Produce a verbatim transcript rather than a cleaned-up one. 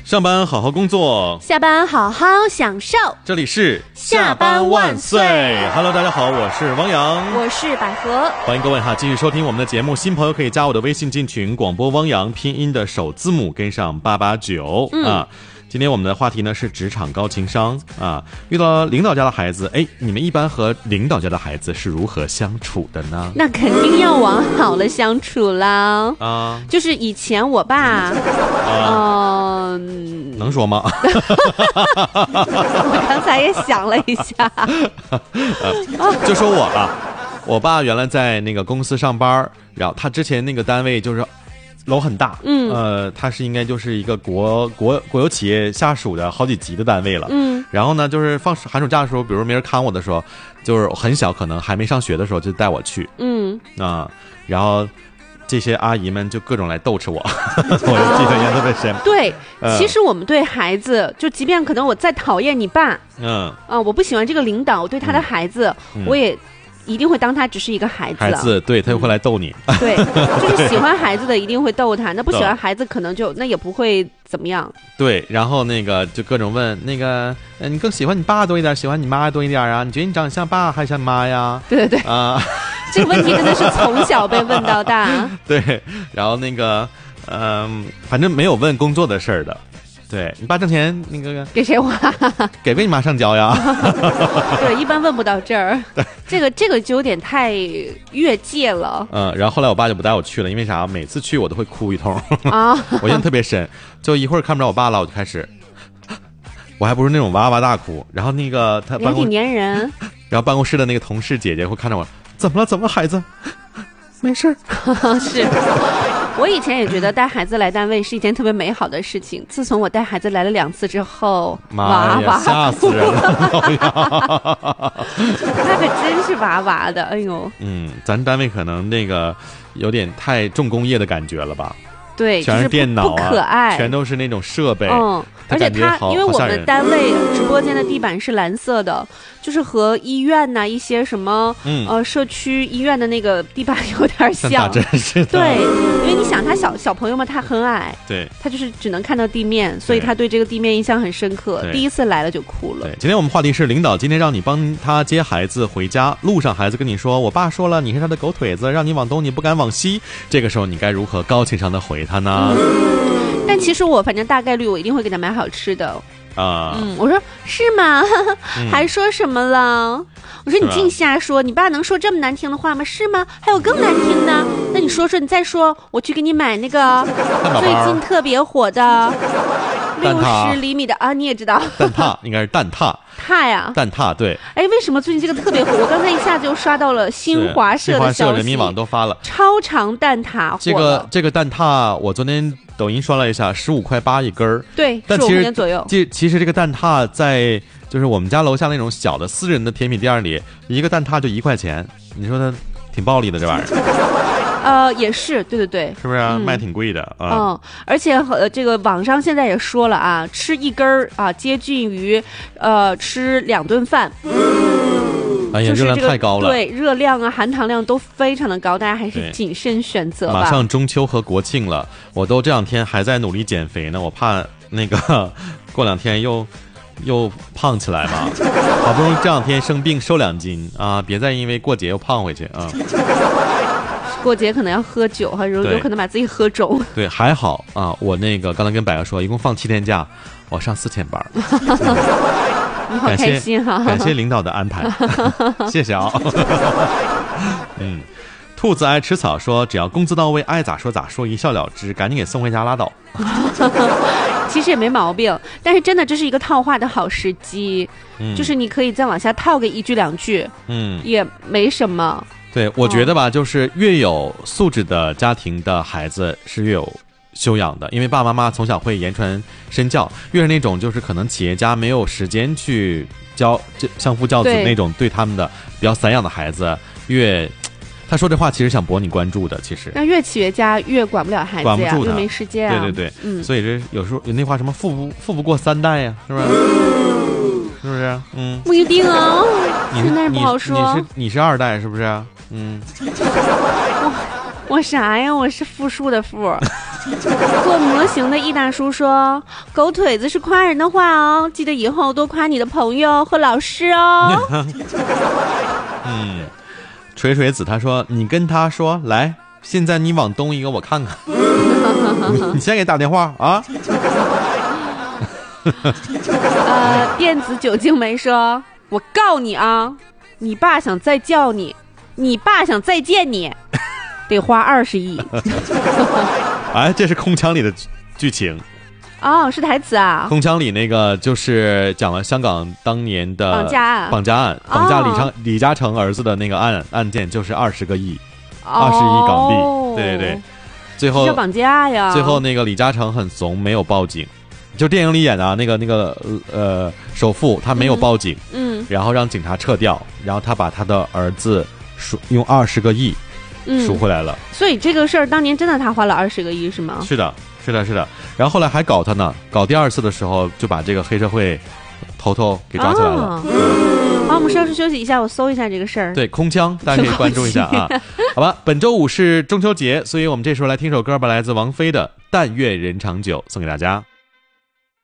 上班好好工作， 下班好好享受。 这里是下班万岁。 Hello， 大家好，我是汪洋， 我是百合， 欢迎各位哈继续收听我们的节目。新朋友可以加我的微信进群，广播汪洋拼音的首字母跟上八八九啊。今天我们的话题呢是职场高情商啊，遇到了领导家的孩子，哎，你们一般和领导家的孩子是如何相处的呢？ 那肯定要往好了相处啦啊！就是以前我爸，嗯、啊呃， 能说吗？ 我刚才也想了一下， 呃、就说我吧，我爸原来在那个公司上班，然后他之前那个单位就是。楼很大，嗯，呃，它是应该就是一个国国国有企业下属的好几级的单位了，嗯，然后呢，就是放寒暑假的时候，比如没人看我的时候，就是很小，可能还没上学的时候，就带我去，嗯啊，然后这些阿姨们就各种来逗吃我，我就记得印象特别深。 对，呃、其实我们对孩子，就即便可能我再讨厌你爸，嗯啊，我不喜欢这个领导，我对他的孩子，嗯、我也。一定会当他只是一个孩子， 孩子，对，他就会来逗你。 对，就是喜欢孩子的一定会逗他，那不喜欢孩子可能就那也不会怎么样。 对，然后那个就各种问那个，呃，你更喜欢你爸多一点，喜欢你妈多一点啊？你觉得你长得像爸还是像妈呀？ 对对对啊，这个问题真的是从小被问到大。 对，然后那个，嗯、呃，反正没有问工作的事儿的。对，你爸挣钱那个给谁花？ 给给你妈上交呀。 对，一般问不到这儿。这个这个就有点太越界了。 嗯，然后后来我爸就不带我去了，因为啥？每次去我都会哭一通啊，我印象特别深。就一会儿看不着我爸了，我就开始，我还不是那种哇哇大哭。然后那个他办公也挺粘人。 然后办公室的那个同事姐姐会看着我，怎么了？怎么了，孩子？没事。 是。我以前也觉得带孩子来单位是一件特别美好的事情，自从我带孩子来了两次之后， 妈呀，吓死人了！ 那可真是娃娃的，哎呦。 嗯，咱单位可能那个有点太重工业的感觉了吧？ 对， 全是电脑啊， 不可爱， 全都是那种设备。嗯， 而且它因为我们单位直播间的地板是蓝色的，就是和医院呐、啊、一些什么、嗯、呃社区医院的那个地板有点像。 真是的。 对，因为你想他小小朋友嘛，他很矮， 对， 他就是只能看到地面，所以他对这个地面印象很深刻。第一次来了就哭了。 对，今天我们话题是领导今天让你帮他接孩子回家，路上孩子跟你说，我爸说了你是他的狗腿子，让你往东你不敢往西，这个时候你该如何高情商的回他呢？ 嗯，但其实我反正大概率我一定会给他买好吃的啊。嗯，我说是吗？嗯、还说什么了？我说你净瞎说，你爸能说这么难听的话吗？是吗？还有更难听的？那你说说，你再说，我去给你买那个最近特别火的六十厘米的啊，你也知道蛋挞应该是蛋挞。 挞呀， 蛋挞对。 哎，为什么最近这个特别火？我刚才一下子就刷到了新华社的消息， 新华社、人民网都发了超长蛋挞火了。 这个这个蛋挞，我昨天抖音刷了一下，十五块八一根儿。 对， 但其实左右。 其其实这个蛋挞在就是我们家楼下那种小的私人的甜品店里，一个蛋挞就一块钱，你说它挺暴利的这玩意儿。 呃，也是，对对对， 是不是、啊嗯、卖挺贵的啊？ 嗯，而且呃，这个网上现在也说了啊，吃一根儿啊，接近于呃吃两顿饭。 哎呀，热量太高了， 对，热量啊、含糖量都非常的高，大家还是谨慎选择吧。 马上中秋和国庆了，我都这两天还在努力减肥呢，我怕那个过两天又又胖起来嘛。好不容易这两天生病瘦两斤啊，别再因为过节又胖回去啊。 过节可能要喝酒，还有有可能把自己喝肿。对， 还好啊，我那个刚才跟百合说，一共放七天假，我上四天班。 你好开心哈、啊！ 感谢领导的安排，谢谢啊。嗯，兔子爱吃草说，只要工资到位，爱咋说咋说，一笑了之，赶紧给送回家拉倒。 其实也没毛病，但是真的这是一个套话的好时机、嗯，就是你可以再往下套个一句两句，嗯，也没什么。 对，我觉得吧，就是越有素质的家庭的孩子是越有修养的，因为爸爸妈妈从小会言传身教，越是那种就是可能企业家没有时间去教相夫教子那种对他们的比较散养的孩子，越他说这话其实想博你关注的，其实那越企业家越管不了孩子呀， 管不住他， 越没时间啊。 对对对，嗯，所以这有时候有那话什么富不富不过三代呀，是不是？是不是？嗯， 不一定啊， 现在不好说。 你是你是二代是不是？嗯， 我我啥呀？我是复数的复。 做模型的易大叔说，狗腿子是夸人的话哦，记得以后多夸你的朋友和老师哦。 嗯，锤锤子他说，你跟他说，来，现在你往东一个我看看。你先给打电话啊。 呃，电子酒精梅说，我告你啊，你爸想再叫你，你爸想再见你，得花二十亿。 哎，这是空腔里的剧情哦，是台词啊。 空腔里那个就是讲了香港当年的绑架案， 绑架案，绑架李昌、哦、李嘉诚儿子的那个案案件，就是二十个亿，二十亿港币。哦、对对对，最后绑架呀。 最后那个李嘉诚很怂，没有报警。就电影里演的、啊、那个那个呃首富，他没有报警， 嗯，嗯然后让警察撤掉，然后他把他的儿子赎用二十个亿赎回来了、 嗯。所以这个事儿当年真的他花了二十个亿是吗？ 是的，是的，是的。然后后来还搞他呢，搞第二次的时候就把这个黑社会偷偷给抓起来了。哦嗯、好，我们稍事休息一下，我搜一下这个事儿。 对，空腔大家可以关注一下啊。好吧，本周五是中秋节，所以我们这时候来听首歌吧，来自王菲的《但愿人长久》，送给大家。